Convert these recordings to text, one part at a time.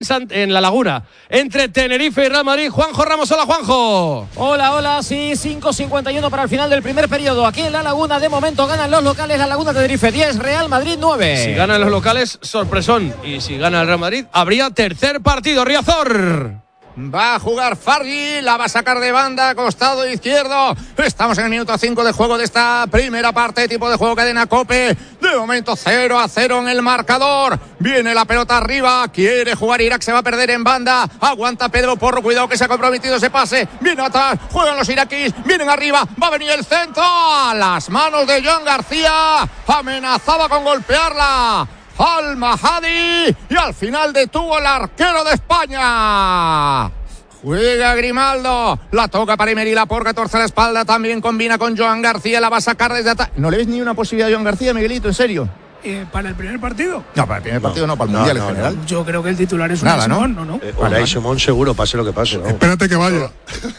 en La Laguna, entre Tenerife y Real Madrid. Juanjo Ramos, hola Juanjo. Hola, sí, 5:51 para el final del primer periodo. Aquí en La Laguna, de momento ganan los locales. La Laguna Tenerife 10, Real Madrid 9. Si ganan los locales, sorpresón. Y si gana el Real Madrid, habría tercer partido. Riazor. Va a jugar Fargi, la va a sacar de banda, costado izquierdo. Estamos en el minuto 5 de juego de esta primera parte, tipo de juego cadena COPE. De momento 0-0 en el marcador. Viene la pelota arriba, quiere jugar Irak, se va a perder en banda. Aguanta Pedro Porro, cuidado que se ha comprometido ese pase. Viene atrás, juegan los iraquíes, vienen arriba, va a venir el centro. A las manos de Joan García, amenazaba con golpearla Al-Mahadi y al final detuvo el arquero de España. Juega Grimaldo, la toca para Emery Laporte, torce la espalda, también combina con Joan García, la va a sacar desde atrás. ¿No le ves ni una posibilidad a Joan García, Miguelito, en serio? ¿Para el primer partido? No, para el primer partido no, para el Mundial en general. Yo creo que el titular es Unai Simón, ¿no? Unai Simón seguro, pase lo que pase. Vamos. Espérate que vaya.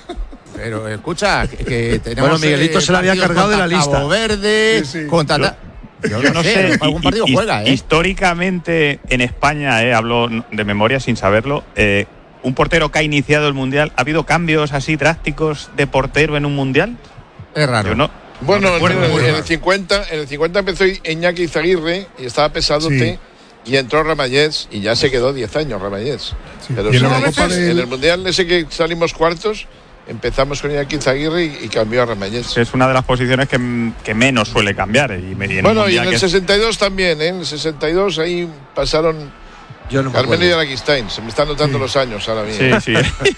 Pero escucha, que tenemos... Bueno, Miguelito se la había cargado de la lista. Cabo Verde, contra... Yo no sé, algún partido juega, históricamente en España, hablo de memoria sin saberlo, un portero que ha iniciado el Mundial, ¿ha habido cambios así drásticos de portero en un Mundial? Es raro. Yo no. Bueno, No en el 50 empezó Iñaki Izaguirre y estaba pesadote, y entró Ramallés y ya se quedó 10 años Ramallés. Sí. Pero en el Mundial ese que salimos cuartos, empezamos con Iñaki Izaguirre y cambió a Ramallés. Es una de las posiciones que menos suele cambiar. Y en el 62 también, en el 62 ahí pasaron Carmelo y Araquistain. Se me están notando los años ahora mismo. Sí.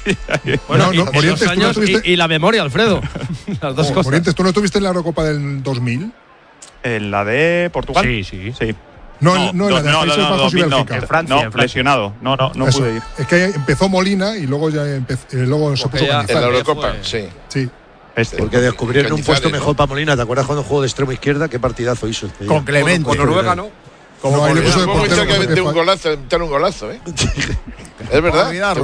Bueno, los años y la memoria, Alfredo. Las dos cosas. Morientes, ¿tú no estuviste en la Eurocopa del 2000? ¿En la de Portugal? Sí. No, en la de Países Bajos y Bélgica. En Francia. Lesionado. No pude ir. Es que empezó Molina y luego luego se puso en la Eurocopa, sí. Porque descubrieron un puesto mejor para Molina. ¿Te acuerdas cuando jugó de extremo izquierda? Qué partidazo hizo. Con Clemente. Con Noruega, ¿no? Como le puso de portero que meter un golazo, Es verdad.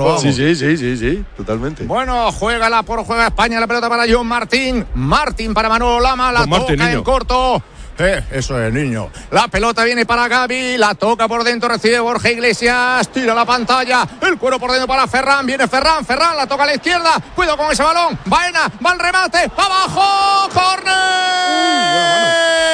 Sí, totalmente. Bueno, juega España, la pelota para John Martín. Martín para Manolo Lama, la toca en corto. Eso es, niño. La pelota viene para Gavi, la toca por dentro, recibe Borja Iglesias, tira la pantalla, el cuero por dentro para Ferran, viene Ferran, la toca a la izquierda, cuidado con ese balón, Baena, va al remate, abajo, córner.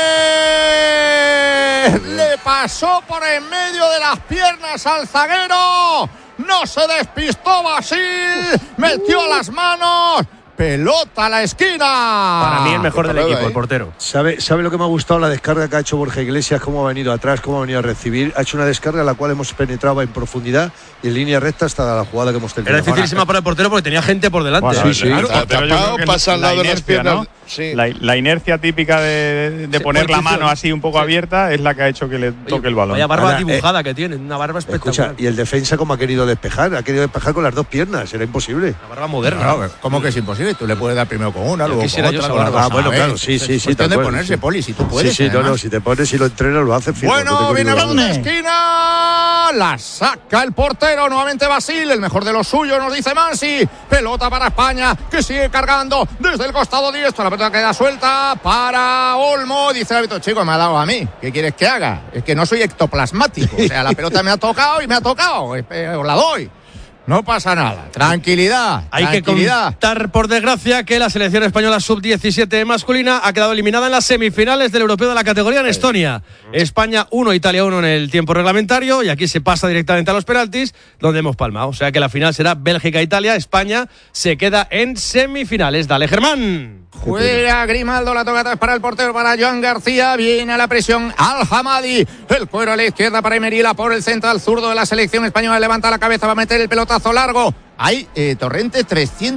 Le pasó por en medio de las piernas al zaguero, no se despistó Basil, metió las manos. Pelota a la esquina. Para mí el mejor del equipo, el portero. ¿Sabe lo que me ha gustado? La descarga que ha hecho Borja Iglesias, cómo ha venido atrás, cómo ha venido a recibir. Ha hecho una descarga en la cual hemos penetrado en profundidad y en línea recta hasta la jugada que hemos tenido. Era dificilísima para el portero porque tenía gente por delante. Bueno, sí. Tapado, pasa al lado de las piernas. ¿No? Sí. La inercia típica de poner la mano así un poco abierta es la que ha hecho que le toque el balón. Vaya barba dibujada que tiene, una barba espectacular. Escucha, y el defensa cómo ha querido despejar con las dos piernas, era imposible. La barba moderna. ¿Cómo que es imposible? Tú le puedes dar primero con una, luego con otra. Bueno, claro, sí. Cuestión de ponerse, Poli, si tú puedes. Sí, no, si te pones y lo entrenas, lo haces firme. Bueno, viene a la esquina, la saca el portero, nuevamente Basil, el mejor de los suyos, nos dice Mansi. Pelota para España, que sigue cargando desde el costado diestro, la pelota queda suelta para Olmo, dice el árbitro, chico, me ha dado a mí, ¿qué quieres que haga? Es que no soy ectoplasmático, o sea, la pelota me ha tocado, os la doy. No pasa nada. Tranquilidad. Hay que contar, por desgracia, que la selección española sub-17 masculina ha quedado eliminada en las semifinales del europeo de la categoría en Estonia. España 1, Italia 1 en el tiempo reglamentario y aquí se pasa directamente a los penaltis, donde hemos palmado. O sea que la final será Bélgica-Italia. España se queda en semifinales. Dale, Germán. Juega Grimaldo, la toca atrás para el portero, para Joan García, viene a la presión Al-Hamadi, el cuero a la izquierda para Emery por el central zurdo de la selección española, levanta la cabeza, va a meter el pelotazo largo. Hay, Torrente,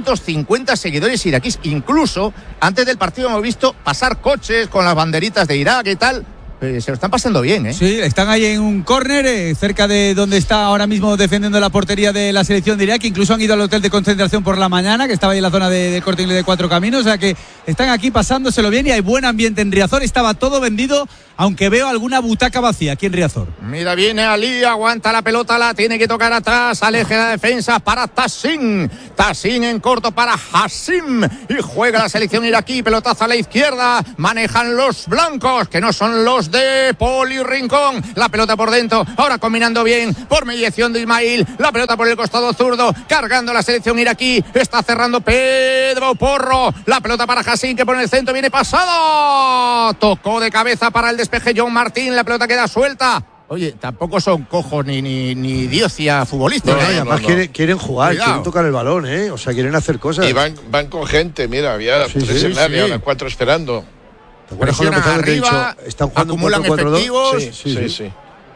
350 seguidores iraquíes, incluso antes del partido hemos visto pasar coches con las banderitas de Irak y tal. Se lo están pasando bien, ¿eh? Sí, están ahí en un córner, cerca de donde está ahora mismo defendiendo la portería de la selección de Irak. Incluso han ido al hotel de concentración por la mañana, que estaba ahí en la zona de Corte Inglés de Cuatro Caminos. O sea que están aquí pasándoselo bien y hay buen ambiente en Riazor. Estaba todo vendido, aunque veo alguna butaca vacía aquí en Riazor. Mira, viene Ali, aguanta la pelota, la tiene que tocar atrás, aleje la defensa para Tassin. Tassin en corto para Hassim. Y juega la selección iraquí, pelotazo a la izquierda. Manejan los blancos, que no son los manos de Poli Rincón. La pelota por dentro, ahora combinando bien por mediación de Ismail. La pelota por el costado zurdo, cargando la selección iraquí. Está cerrando Pedro Porro. La pelota para Hassin, que por el centro viene pasado. Tocó de cabeza para el despeje John Martín. La pelota queda suelta. Oye, tampoco son cojos ni diocia futbolistas. No, además quieren jugar, quieren tocar el balón, o sea, quieren hacer cosas. Y van con gente, mira, había 3 en el área, ahora 4 esperando. Presionan arriba, están jugando acumulan efectivos. Sí.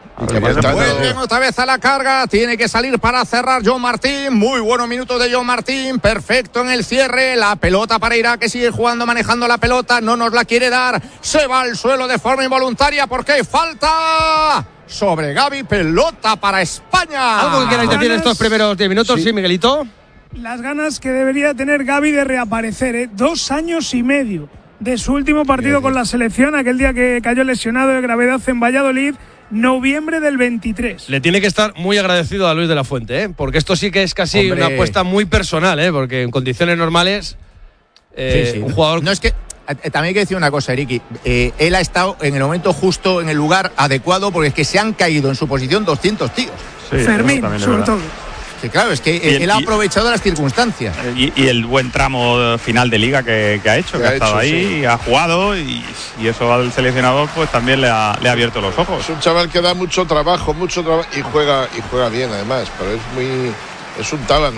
Vuelven otra vez a la carga, tiene que salir para cerrar John Martín. Muy buenos minutos de John Martín, perfecto en el cierre. La pelota para Irak, que sigue jugando, manejando la pelota, no nos la quiere dar. Se va al suelo de forma involuntaria porque hay falta sobre Gavi. Pelota para España. ¿Algo que quieras decir en estos primeros 10 minutos? Sí, Miguelito. Las ganas que debería tener Gavi de reaparecer, 2 años y medio de su último partido con la selección, aquel día que cayó lesionado de gravedad en Valladolid, noviembre del 23. Le tiene que estar muy agradecido a Luis de la Fuente, porque esto sí que es casi una apuesta muy personal, porque en condiciones normales un jugador... No, es que también hay que decir una cosa, Eriki. Él ha estado en el momento justo, en el lugar adecuado, porque es que se han caído en su posición 200 tíos. Sí, Fermín, sobre todo. Que claro, es que él ha aprovechado las circunstancias. Y el buen tramo final de liga que ha hecho, que ha estado ahí, sí. Ha jugado y eso al seleccionador pues también le ha abierto los ojos. Es un chaval que da mucho trabajo y juega bien además, pero es un tábano,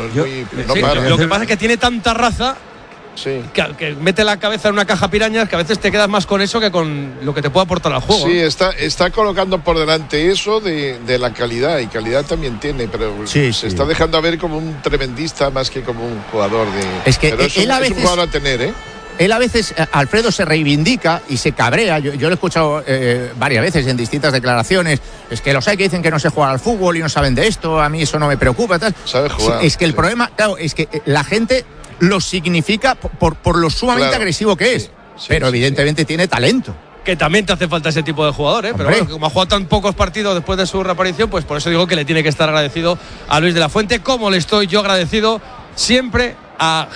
Lo que pasa es que tiene tanta raza. Sí. Que mete la cabeza en una caja pirañas, que a veces te quedas más con eso que con lo que te puede aportar al juego. Sí, está colocando por delante eso de la calidad, y calidad también tiene, pero se está dejando a ver como un tremendista más que como un jugador de... Es que pero es un jugador a tener, Él a veces, Alfredo, se reivindica y se cabrea. Yo lo he escuchado varias veces en distintas declaraciones. Es que los hay que dicen que no sé jugar al fútbol y no saben de esto, a mí eso no me preocupa. Tal. Sabe jugar. Es que el problema, claro, es que la gente lo significa por lo sumamente agresivo que es. Pero evidentemente tiene talento. Que también te hace falta ese tipo de jugador, Pero bueno, como ha jugado tan pocos partidos después de su reaparición, pues por eso digo que le tiene que estar agradecido a Luis de la Fuente, como le estoy yo agradecido siempre a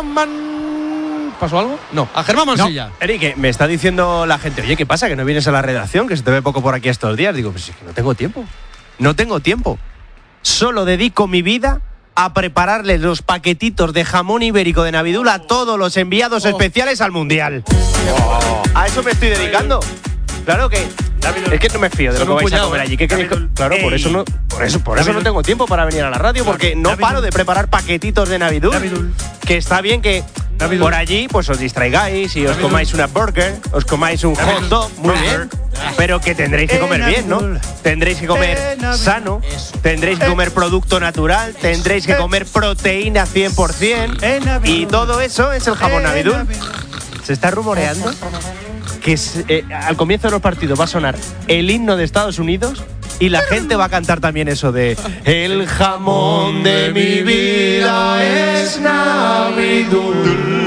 Germán ¿Pasó algo? No, a Germán Mansilla. No, Erique, me está diciendo la gente, oye, ¿qué pasa? Que no vienes a la redacción, que se te ve poco por aquí estos días. Digo, pues es que no tengo tiempo. No tengo tiempo. Solo dedico mi vida a prepararles los paquetitos de jamón ibérico de Navidul a todos los enviados especiales al Mundial. A eso me estoy dedicando. Claro que es que no me fío de lo que vais a comer allí. ¿Qué queréis? Claro, por eso no tengo tiempo para venir a la radio, porque no paro de preparar paquetitos de Navidul. Que está bien que por allí pues os distraigáis y os comáis una burger, os comáis un hot dog, muy bien. Pero que tendréis que comer bien, ¿no? Tendréis que comer sano, tendréis que comer producto natural, tendréis que comer proteína 100%. Y todo eso es el jamón Navidul. Se está rumoreando que al comienzo de los partidos va a sonar el himno de Estados Unidos y la gente va a cantar también eso de el jamón de mi vida es Navidul.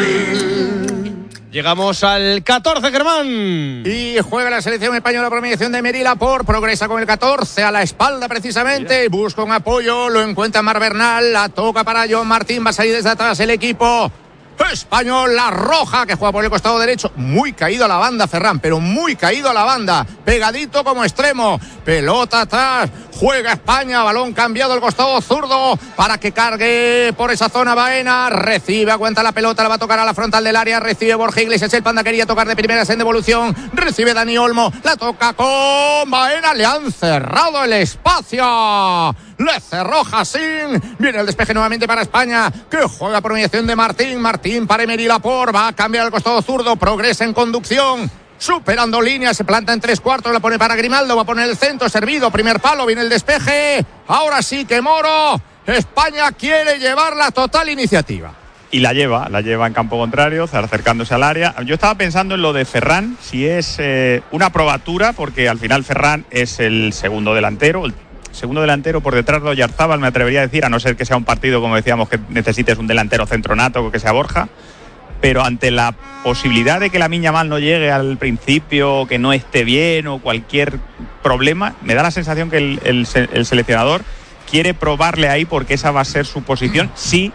Llegamos al 14, Germán. Y juega la selección española por mediación de Meri Laporte. Progresa con el 14 a la espalda precisamente. Busca un apoyo, lo encuentra Mar Bernal. La toca para John Martín. Va a salir desde atrás el equipo español, la roja, que juega por el costado derecho. Muy caído a la banda, Ferran, pero muy caído a la banda. Pegadito como extremo. Pelota atrás. Juega España. Balón cambiado al costado zurdo para que cargue por esa zona Baena. Recibe, aguanta la pelota. La va a tocar a la frontal del área. Recibe Borja Iglesias. El Panda quería tocar de primeras en devolución. Recibe Dani Olmo. La toca con Baena. Le han cerrado el espacio. Le cerró Hassin. Viene el despeje nuevamente para España, que juega por mediación de Martín. Martín para Meri Laporte. Va a cambiar al costado zurdo. Progresa en conducción. Superando líneas, se planta en 3/4, la pone para Grimaldo, va a poner el centro, servido, primer palo, viene el despeje. Ahora sí que Moro. España quiere llevar la total iniciativa. Y la lleva en campo contrario, acercándose al área. Yo estaba pensando en lo de Ferran, si es una probatura, porque al final Ferran es el segundo delantero por detrás de Oyarzábal, me atrevería a decir, a no ser que sea un partido, como decíamos, que necesites un delantero centronato, que sea Borja. Pero ante la posibilidad de que Lamine Yamal no llegue al principio, que no esté bien o cualquier problema, me da la sensación que el seleccionador quiere probarle ahí, porque esa va a ser su posición si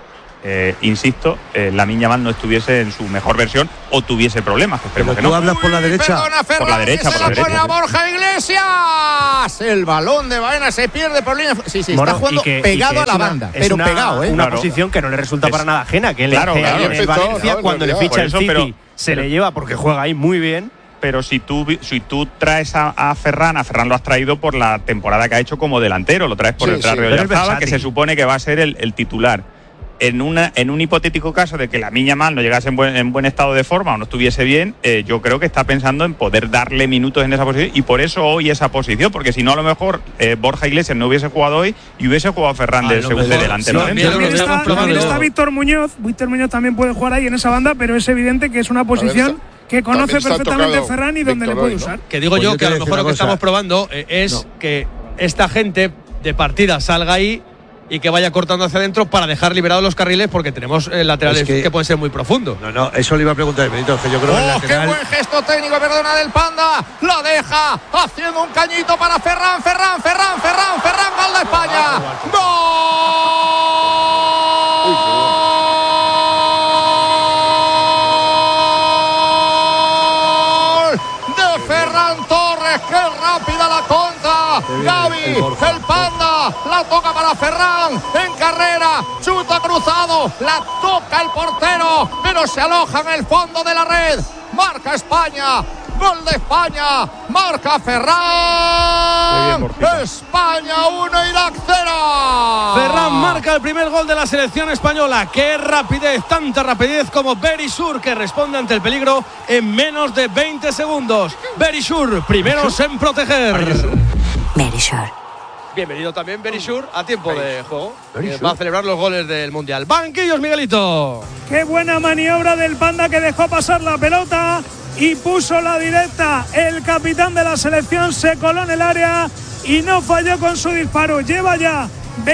insisto, Lamine Yamal no estuviese en su mejor versión o tuviese problemas. Pero tú hablas por la derecha. Perdona, Ferran, por la derecha, que se la pone a Borja Iglesias. El balón de Baena se pierde por línea. Sí, está jugando pegado a la banda, pero pegado, Una posición que no le resulta para nada ajena, que el Valencia cuando le ficha el City se le lleva porque juega ahí muy bien. Pero si tú traes a Ferran lo has traído por la temporada que ha hecho como delantero, lo traes por el Real Oyarzabal, que se supone que va a ser el titular. En un hipotético caso de que Lamine Yamal no llegase en buen estado de forma o no estuviese bien, yo creo que está pensando en poder darle minutos en esa posición, y por eso hoy esa posición, porque si no, a lo mejor Borja Iglesias no hubiese jugado hoy y hubiese jugado Ferran de segundo delantero. También está Víctor Muñoz. Víctor Muñoz también puede jugar ahí en esa banda, pero es evidente que es una posición que conoce perfectamente Ferran y donde le puede usar. Que digo yo que a lo mejor lo que estamos probando es que esta gente de partida salga ahí y que vaya cortando hacia adentro para dejar liberados los carriles, porque tenemos laterales que pueden ser muy profundos. No, eso le iba a preguntar, Benito, que yo creo que el lateral... ¡Qué buen gesto técnico, perdona, del Panda! ¡La deja! Haciendo un cañito para Ferran, gol de España. ¡Gol! De Ferran Torres, qué rápida la contra. Gavi, el Panda, la toca para Ferran, en carrera, chuta cruzado, la toca el portero, pero se aloja en el fondo de la red. Marca España, gol de España, marca Ferran. España 1, Irak 0. Ferran marca el primer gol de la selección española. Qué rapidez, tanta rapidez como Berisur, que responde ante el peligro en menos de 20 segundos. Berisur, primeros en proteger. Berisur. Bienvenido también Berisur a tiempo de juego. Va a celebrar los goles del Mundial. Banquillos, Miguelito. Qué buena maniobra del Panda, que dejó pasar la pelota y puso la directa. El capitán de la selección se coló en el área y no falló con su disparo. Lleva ya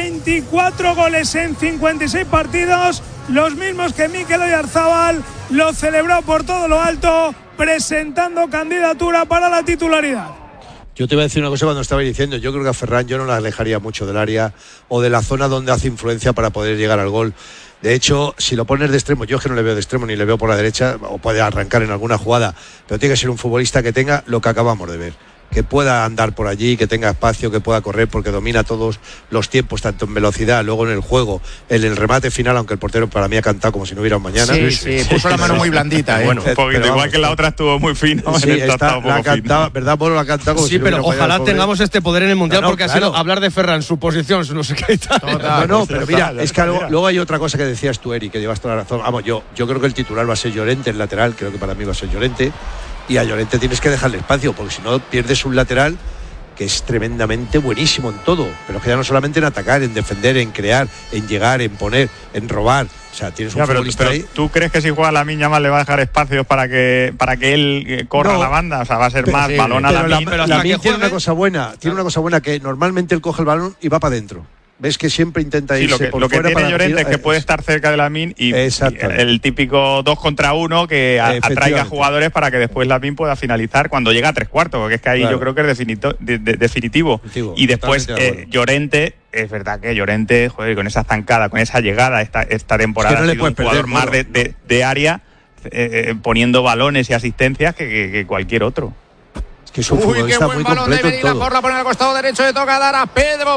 24 goles en 56 partidos, los mismos que Mikel Oyarzabal. Lo celebró por todo lo alto, presentando candidatura para la titularidad. Yo te iba a decir una cosa cuando estaba diciendo, yo creo que a Ferran yo no la alejaría mucho del área o de la zona donde hace influencia para poder llegar al gol. De hecho, si lo pones de extremo, yo es que no le veo de extremo ni le veo por la derecha, o puede arrancar en alguna jugada, pero tiene que ser un futbolista que tenga lo que acabamos de ver, que pueda andar por allí, que tenga espacio, que pueda correr, porque domina todos los tiempos, tanto en velocidad, luego en el juego, en el remate final, aunque el portero para mí ha cantado como si no hubiera un mañana. Sí, puso la mano muy blandita. Bueno, un poquito, igual que la otra estuvo muy fino. Sí, la ha cantado, ¿verdad? Bueno, la ha cantado como sí, si pero ojalá tengamos este poder en el Mundial, porque claro, ha sido hablar de Ferran, su posición, su no sé qué y tal. No, pero mira, es que luego hay otra cosa que decías tú, Eri, que llevas toda la razón. Vamos, yo creo que el titular va a ser Llorente, el lateral, creo que para mí va a ser Llorente. Y a Llorente tienes que dejarle espacio, porque si no pierdes un lateral que es tremendamente buenísimo en todo, pero que ya no solamente en atacar, en defender, en crear, en llegar, en poner, en robar. O sea, tienes un futbolista ahí. ¿Tú crees que si juega Lamine Yamal le va a dejar espacios para que él corra la banda? O sea, va a ser más balón a Lamine. Pero Lamine tiene una cosa buena, que normalmente él coge el balón y va para adentro. Ves que siempre intenta irse por fuera. Lo que tiene Llorente es que puede estar cerca de Lamine y el típico 2 contra 1 que atraiga jugadores para que después Lamine pueda finalizar cuando llega a 3/4, porque es que ahí yo creo que es definitivo. Y después Llorente, es verdad que Llorente, joder, con esa zancada, con esa llegada esta temporada, es que no ha sido un jugador más de área, poniendo balones y asistencias que cualquier otro. Que es un futbolista qué buen muy balón de Medina Porro, pone al costado derecho, le toca dar a Pedro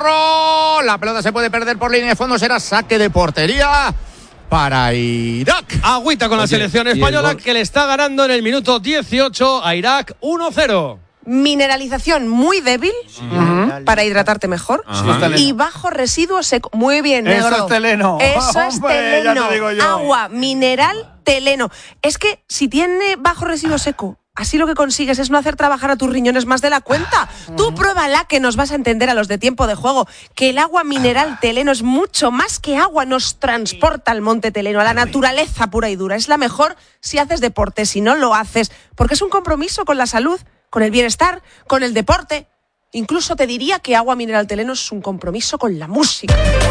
Porro. La pelota se puede perder por línea de fondo, será saque de portería para Irak. Agüita con la selección española, que le está ganando en el minuto 18 a Irak 1-0. Mineralización muy débil para hidratarte mejor y bajo residuo seco. Muy bien, negro. Eso es Teleno. Eso es Teleno. Ya te digo yo. Agua mineral Teleno. Es que si tiene bajo residuo seco, así lo que consigues es no hacer trabajar a tus riñones más de la cuenta. Tú pruébala, que nos vas a entender a los de tiempo de juego que el agua mineral Teleno es mucho más que agua. Nos transporta al monte Teleno, a la naturaleza pura y dura. Es la mejor si haces deporte, si no lo haces, porque es un compromiso con la salud, con el bienestar, con el deporte. Incluso te diría que agua mineral Teleno es un compromiso con la música.